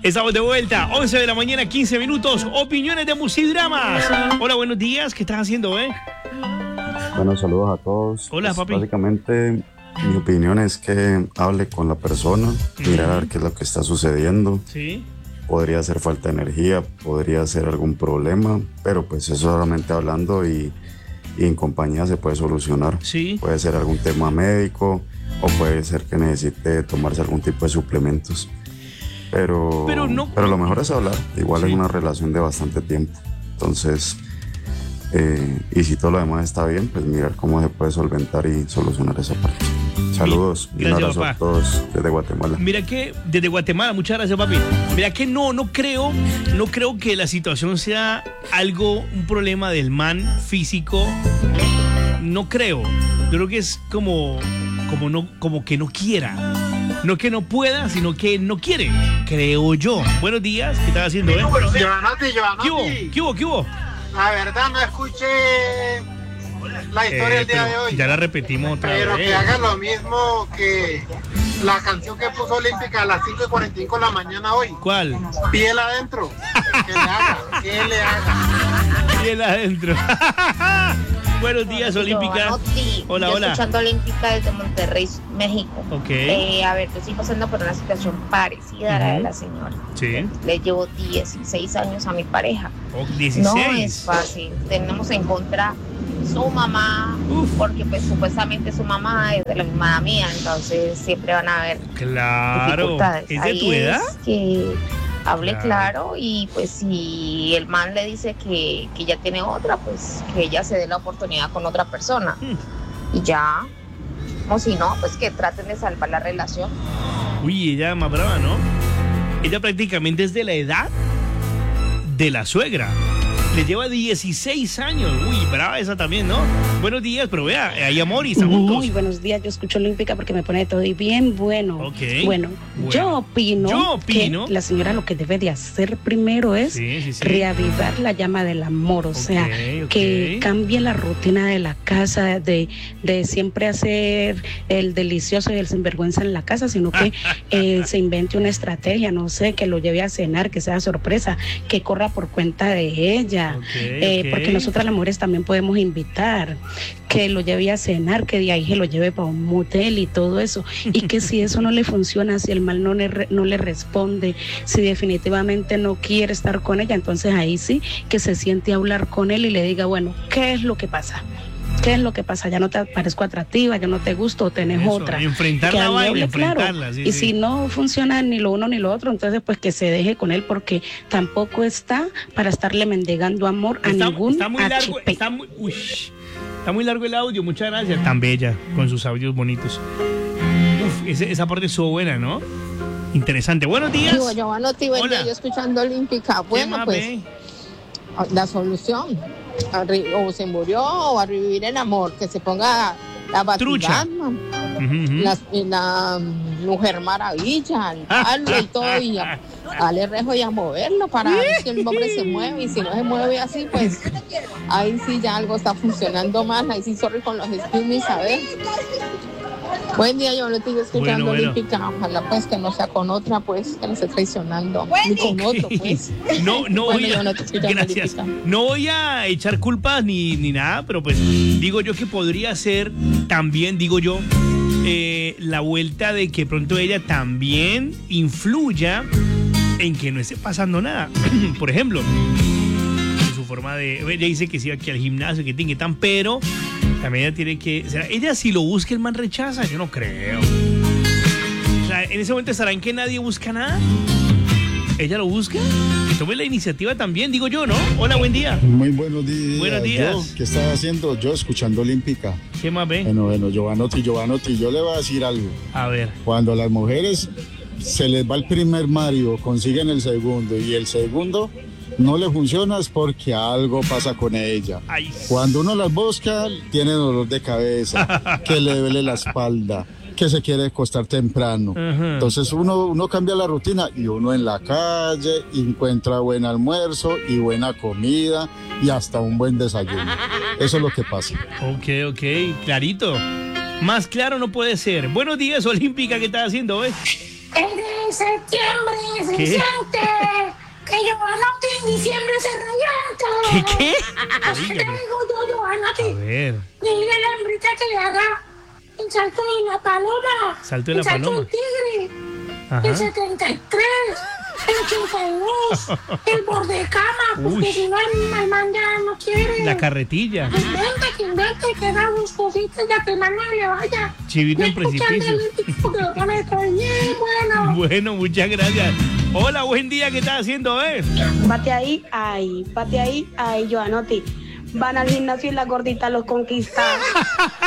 Estamos de vuelta, 11 de la mañana, 15 minutos, opiniones de Musidramas. Hola, buenos días, ¿qué estás haciendo, Bueno, saludos a todos. Hola, papi. Básicamente, mi opinión es que hable con la persona, mirar a ver qué es lo que está sucediendo. Sí. Podría ser falta de energía, podría ser algún problema, pero pues eso solamente hablando y en compañía se puede solucionar. Sí. Puede ser algún tema médico o puede ser que necesite tomarse algún tipo de suplementos. Pero lo mejor es hablar. Igual Sí. es una relación de bastante tiempo. Entonces, y si todo lo demás está bien, pues mirar cómo se puede solventar y solucionar esa parte. Saludos y un Gracias, abrazo papá. a todos desde Guatemala. Mira que desde Guatemala, muchas gracias, papi. Mira que no creo que la situación sea un problema del man físico. No creo. Yo creo que es como que no quiera. No que no pueda, sino que no quiere. Creo yo. Buenos días, ¿qué estás haciendo, Giovanotti. ¿Qué hubo? La verdad no escuché la historia del día de hoy. Ya la repetimos otra Pero vez. que haga lo mismo que la canción que puso Olímpica a las 5:45 de la mañana hoy. ¿Cuál? Piel adentro. Que le haga. Piel adentro. Buenos días, Olímpica. Hola, yo hola. escuchando Olímpica desde Monterrey, México. Ok. A ver, yo estoy pasando por una situación parecida a la de la señora. Sí. Le llevo 16 años a mi pareja. Oh, 16. No es fácil. Tenemos en contra su mamá, porque pues supuestamente su mamá es de la misma mía, entonces siempre van a haber Claro. dificultades. ¿Es de Ahí tu edad? es que hable Claro. claro y pues si el man le dice que ya tiene otra, pues que ella se dé la oportunidad con otra persona. Y ya, o si no, pues que traten de salvar la relación. Uy, ella es más brava, ¿no? Ella prácticamente es de la edad de la suegra. Le lleva 16 años. Uy, brava esa también, ¿no? Buenos días, pero vea, hay amor y están juntos. Muy buenos días, yo escucho Olímpica porque me pone todo y bien bueno. Ok. Bueno, yo opino que la señora lo que debe de hacer primero es reavivar la llama del amor, o sea, que cambie la rutina de la casa, de siempre hacer el delicioso y el sinvergüenza en la casa, sino que se invente una estrategia, no sé, que lo lleve a cenar, que sea sorpresa, que corra por cuenta de ella. Porque nosotras las mujeres también podemos invitar, que lo lleve a cenar, que de ahí se lo lleve para un motel y todo eso, y que si eso no le funciona, si el mal no le responde, si definitivamente no quiere estar con ella, entonces ahí sí, que se siente a hablar con él y le diga, bueno, ¿qué es lo que pasa? ¿Qué es lo que pasa? Ya no te parezco atractiva, ya no te gusto, tenés Eso, otra. enfrentar Que la ahí vaina, hable claro. enfrentarla, sí, y sí. si no funciona ni lo uno ni lo otro, entonces pues que se deje con él, porque tampoco está para estarle mendigando amor a ningún Está muy largo, HP. está muy largo el audio, muchas gracias. Tan bella, con sus audios bonitos. Uf, esa parte estuvo buena, ¿no? Interesante. Buenos días. Giovanotti, buen día, yo escuchando Olímpica. Bueno, más, pues la solución, o se murió o a revivir el amor, que se ponga la Batman, la Mujer Maravilla, el palo y todo, y a darle rejo y a moverlo para ver si el hombre se mueve, y si no se mueve así, pues ahí sí ya algo está funcionando mal, ahí sí sorry con los espíritus, a ver. Buen día, yo lo estoy escuchando Olímpica. Ojalá pues que no sea con otra, pues, que no esté traicionando. Ni con otro, pues. No voy a, gracias. No voy a echar culpas ni nada, pero pues digo yo que podría ser también, digo yo, la vuelta de que pronto ella también influya en que no esté pasando nada. Por ejemplo, en su forma de... Ella dice que sí va aquí al gimnasio, que tiene que tan, pero... También ella tiene que... O sea, ella si lo busca, el man rechaza. Yo no creo. O sea, en ese momento estará en que nadie busca nada. ¿Ella lo busca? Que tome la iniciativa también, digo yo, ¿no? Hola, buen día. Muy buenos días. Buenos días. ¿Qué estaba haciendo? Yo escuchando Olímpica. ¿Qué más ve? Bueno, Giovanotti, yo le voy a decir algo. A ver. Cuando a las mujeres se les va el primer marido, consiguen el segundo, y el segundo no le funciona, es porque algo pasa con ella. Ay. Cuando uno las busca, tiene dolor de cabeza, que le duele la espalda, que se quiere acostar temprano. Entonces uno cambia la rutina y uno en la calle encuentra buen almuerzo y buena comida y hasta un buen desayuno. Eso es lo que pasa. Ok, clarito. Más claro no puede ser. Buenos días, Olímpica, ¿qué estás haciendo, septiembre se siente que Giovanotti en diciembre se revienta. ¿Qué? ¿Qué te digo yo, Giovanotti? A ver. Dile a la hembrita que le haga el salto de la paloma. Salto de la el salto paloma. del tigre. Ajá. El 73. El 82. El borde cama. Porque si no, el man ya no quiere. La carretilla. Invente, que da unas cositas ya que el man no le vaya. Chivito en precipicio. Bueno, muchas gracias. Hola, buen día, ¿qué estás haciendo, Bate ahí, Giovanotti. Van al gimnasio y la gordita los conquista.